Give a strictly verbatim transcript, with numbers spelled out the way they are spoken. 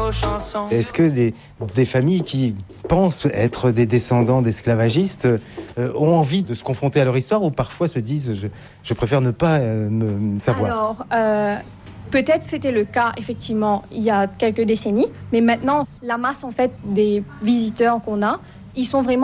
vos chansons. Est-ce que des, des familles qui pensent être des descendants d'esclavagistes euh, ont envie de se confronter à leur histoire ou parfois se disent je, je préfère ne pas euh, me savoir? Alors, euh, peut-être c'était le cas effectivement il y a quelques décennies, mais maintenant la masse en fait des visiteurs qu'on a, ils sont vraiment